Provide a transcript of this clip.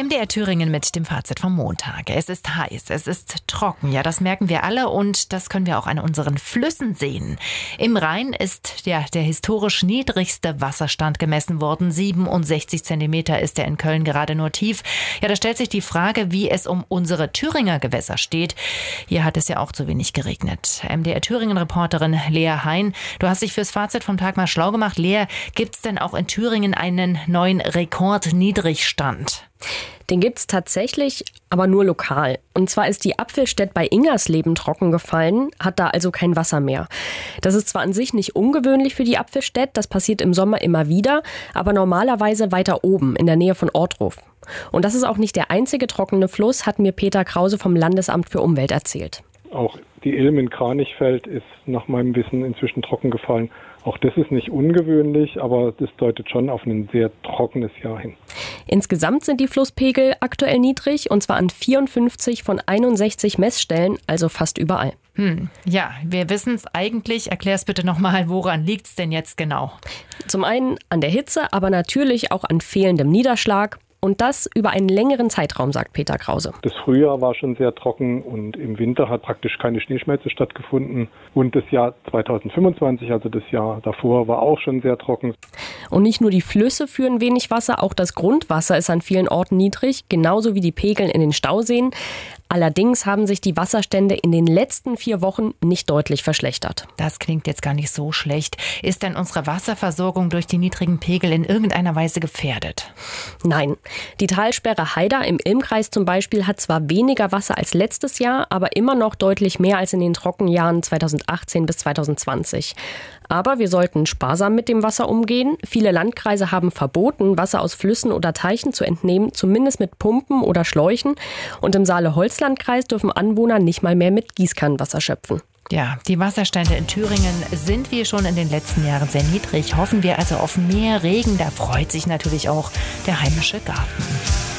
MDR Thüringen mit dem Fazit vom Montag. Es ist heiß, es ist trocken, ja, das merken wir alle und das können wir auch an unseren Flüssen sehen. Im Rhein ist der historisch niedrigste Wasserstand gemessen worden. 67 Zentimeter ist er in Köln gerade nur tief. Ja, da stellt sich die Frage, wie es um unsere Thüringer Gewässer steht. Hier hat es ja auch zu wenig geregnet. MDR Thüringen-Reporterin Lea Hein, du hast dich fürs Fazit vom Tag mal schlau gemacht. Lea, gibt es denn auch in Thüringen einen neuen Rekordniedrigstand? Den gibt's tatsächlich, aber nur lokal. Und zwar ist die Apfelstädt bei Ingersleben trocken gefallen, hat da also kein Wasser mehr. Das ist zwar an sich nicht ungewöhnlich für die Apfelstädt, das passiert im Sommer immer wieder, aber normalerweise weiter oben, in der Nähe von Ortruf. Und das ist auch nicht der einzige trockene Fluss, hat mir Peter Krause vom Landesamt für Umwelt erzählt. Auch die Ilm in Kranichfeld ist nach meinem Wissen inzwischen trocken gefallen. Auch das ist nicht ungewöhnlich, aber das deutet schon auf ein sehr trockenes Jahr hin. Insgesamt sind die Flusspegel aktuell niedrig, und zwar an 54 von 61 Messstellen, also fast überall. Ja, wir wissen es eigentlich. Erklär es bitte nochmal, woran liegt es denn jetzt genau? Zum einen an der Hitze, aber natürlich auch an fehlendem Niederschlag. Und das über einen längeren Zeitraum, sagt Peter Krause. Das Frühjahr war schon sehr trocken und im Winter hat praktisch keine Schneeschmelze stattgefunden. Und das Jahr 2025, also das Jahr davor, war auch schon sehr trocken. Und nicht nur die Flüsse führen wenig Wasser, auch das Grundwasser ist an vielen Orten niedrig, genauso wie die Pegel in den Stauseen. Allerdings haben sich die Wasserstände in den letzten 4 Wochen nicht deutlich verschlechtert. Das klingt jetzt gar nicht so schlecht. Ist denn unsere Wasserversorgung durch die niedrigen Pegel in irgendeiner Weise gefährdet? Nein. Die Talsperre Haida im Ilmkreis zum Beispiel hat zwar weniger Wasser als letztes Jahr, aber immer noch deutlich mehr als in den Trockenjahren 2018 bis 2020. Aber wir sollten sparsam mit dem Wasser umgehen. Viele Landkreise haben verboten, Wasser aus Flüssen oder Teichen zu entnehmen, zumindest mit Pumpen oder Schläuchen. Und im Saale-Holz-Landkreis dürfen Anwohner nicht mal mehr mit Gießkannenwasser schöpfen. Ja, die Wasserstände in Thüringen sind wie schon in den letzten Jahren sehr niedrig. Hoffen wir also auf mehr Regen. Da freut sich natürlich auch der heimische Garten.